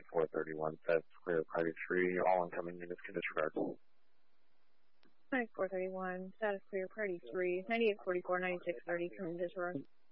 431, that's clear, party 3, all incoming units can disregard. 9431, status clear, party 3, 9844, 9630, come disregard.